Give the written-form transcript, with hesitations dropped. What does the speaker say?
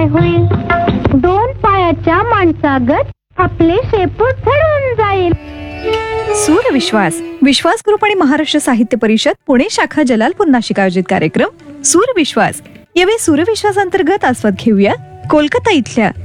होईल. दोन पायाच्या माणसागत आपले शेपूट चढून जाईल. सूरविश्वास विश्वास ग्रुप आणि महाराष्ट्र साहित्य परिषद पुणे शाखा जलालपूर नाशिक आयोजित कार्यक्रम सूरविश्वास. यावेळी सूरविश्वास अंतर्गत आस्वाद घेऊया कोलकाता इथल्या